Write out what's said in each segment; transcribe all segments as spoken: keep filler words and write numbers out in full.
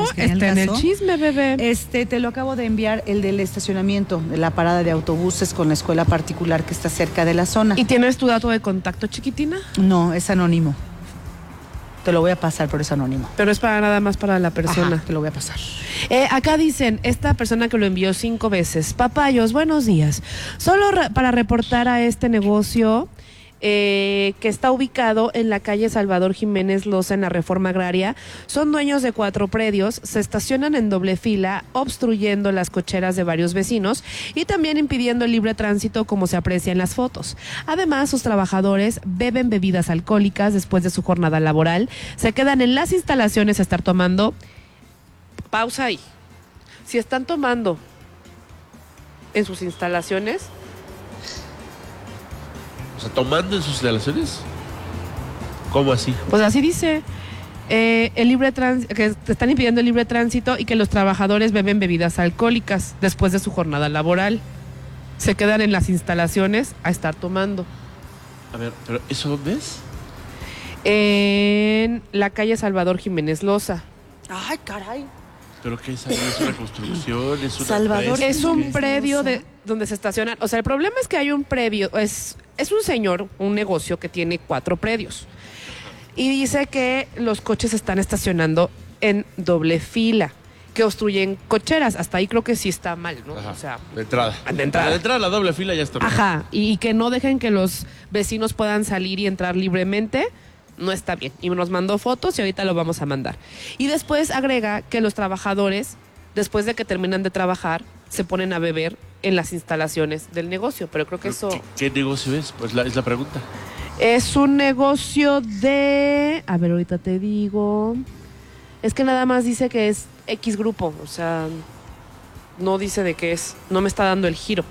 les quería está en el raso. chisme, bebé. Este, te lo acabo de enviar, el del estacionamiento, de la parada de autobuses con la escuela particular que está cerca de la zona. ¿Y tienes tu dato de contacto, chiquitina? No, es anónimo. Te lo voy a pasar, pero es anónimo. Pero es para nada más para la persona. Ajá, te lo voy a pasar. Eh, acá dicen, esta persona que lo envió cinco veces, papayos, buenos días. Solo re- para reportar a este negocio eh, que está ubicado en la calle Salvador Jiménez Loza en la Reforma Agraria. Son dueños de cuatro predios, se estacionan en doble fila, obstruyendo las cocheras de varios vecinos y también impidiendo el libre tránsito como se aprecia en las fotos. Además, sus trabajadores beben bebidas alcohólicas después de su jornada laboral, se quedan en las instalaciones a estar tomando. Pausa ahí. Si están tomando en sus instalaciones, O sea, tomando en sus instalaciones. ¿Cómo así? pues así dice, eh, el libre trans- que te están impidiendo el libre tránsito y que los trabajadores beben bebidas alcohólicas después de su jornada laboral. Se quedan en las instalaciones a estar tomando. A ver, ¿pero eso dónde es? En la calle Salvador Jiménez Loza. Ay, caray. ¿Pero qué es ahí? ¿Es una construcción? ¿Es una Salvador empresa? Es un Jiménez predio Loza. de donde se estacionan. O sea, el problema es que hay un predio, es, es un señor, un negocio que tiene cuatro predios. Y dice que los coches se están estacionando en doble fila, que obstruyen cocheras. Hasta ahí creo que sí está mal, ¿no? Ajá, O sea, de entrada. de entrada. De entrada, la doble fila ya está mal. ajá. Y, y que no dejen que los vecinos puedan salir y entrar libremente. No está bien. Y nos mandó fotos y ahorita lo vamos a mandar. Y después agrega que los trabajadores, después de que terminan de trabajar, se ponen a beber en las instalaciones del negocio. Pero creo que eso ¿Qué, qué negocio es? Pues la, es la pregunta. es un negocio de... A ver, ahorita te digo... Es que nada más dice que es X grupo. O sea, no dice de qué es. No me está dando el giro.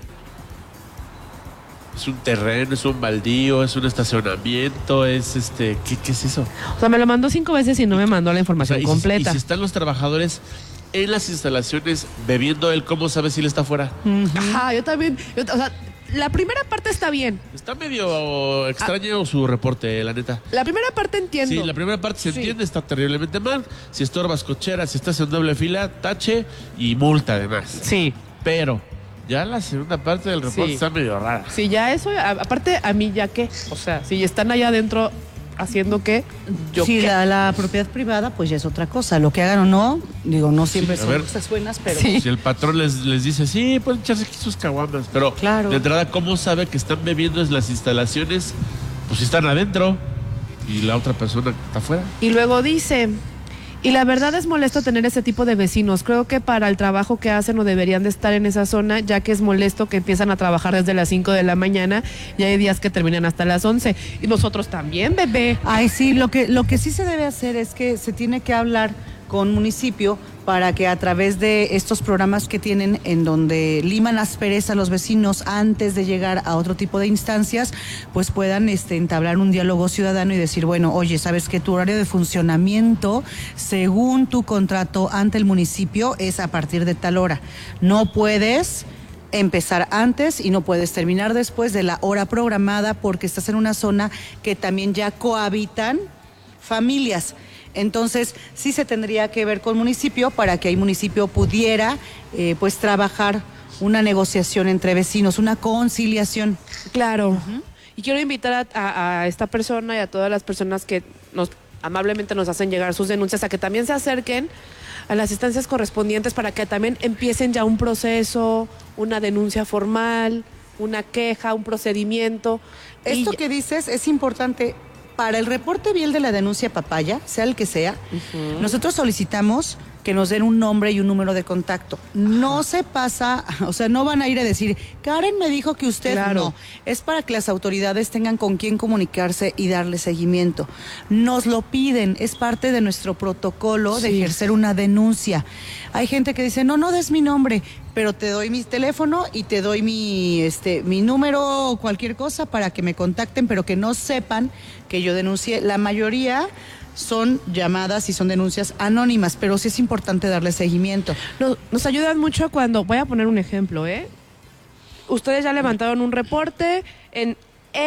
¿Es un terreno? ¿Es un baldío? ¿Es un estacionamiento? ¿Es este...? ¿Qué, qué es eso? O sea, me lo mandó cinco veces y no me mandó la O sea, información y si- completa. Y si están los trabajadores en las instalaciones bebiendo, él cómo sabe si él está afuera. Ajá, yo también. yo- o sea, la primera parte está bien. Está medio extraño su reporte, la neta. La primera parte entiendo. Sí, la primera parte se Sí. entiende, está terriblemente mal. Si estorbas cocheras, si estás en doble fila, tache y multa además. Sí. Pero ya la segunda parte del reporte Sí. está medio rara. Sí, ya eso, a- aparte a mí ya qué. O sea, si están allá adentro haciendo qué, yo Si qué. la, la propiedad privada, pues ya es otra cosa. Lo que hagan o no, digo, no siempre Sí, a son ver. cosas buenas, pero... Sí. Si el patrón les, les dice, sí, pueden echarse aquí sus caguamas, pero Claro. de entrada, ¿cómo sabe que están bebiendo en las instalaciones? Pues si están adentro y la otra persona está afuera. Y luego dice, y la verdad es molesto tener ese tipo de vecinos. Creo que para el trabajo que hacen no deberían de estar en esa zona, ya que es molesto que empiezan a trabajar desde las cinco de la mañana y hay días que terminan hasta las once. Y nosotros también, bebé. Ay, sí, lo que, lo que sí se debe hacer es que se tiene que hablar con municipio para que a través de estos programas que tienen en donde liman aspereza a los vecinos antes de llegar a otro tipo de instancias, pues puedan este, entablar un diálogo ciudadano y decir, bueno, oye, sabes que tu horario de funcionamiento, según tu contrato ante el municipio, es a partir de tal hora. No puedes empezar antes y no puedes terminar después de la hora programada porque estás en una zona que también ya cohabitan familias. Entonces, sí se tendría que ver con municipio para que el municipio pudiera, eh, pues, trabajar una negociación entre vecinos, una conciliación. Claro. Y quiero invitar a, a- a esta persona y a todas las personas que nos amablemente nos hacen llegar sus denuncias a que también se acerquen a las instancias correspondientes para que también empiecen ya un proceso, una denuncia formal, una queja, un procedimiento. Esto Y- que dices es importante. Para el reporte vial de la denuncia papaya, sea el que sea, Ujú. nosotros solicitamos que nos den un nombre y un número de contacto. No se pasa, o sea, no van a ir a decir, Karen me dijo que usted Claro. no. Es para que las autoridades tengan con quién comunicarse y darle seguimiento. Nos lo piden, es parte de nuestro protocolo de Sí. ejercer una denuncia. Hay gente que dice, no, no des mi nombre, pero te doy mi teléfono y te doy mi, este, mi número o cualquier cosa para que me contacten, pero que no sepan que yo denuncié. La mayoría son llamadas y son denuncias anónimas, pero sí es importante darle seguimiento. Nos, nos ayudan mucho cuando, voy a poner un ejemplo, ¿eh? Ustedes ya levantaron un reporte en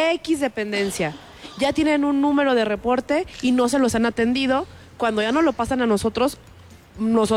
X dependencia, ya tienen un número de reporte y no se los han atendido. Cuando ya no lo pasan a nosotros, nosotros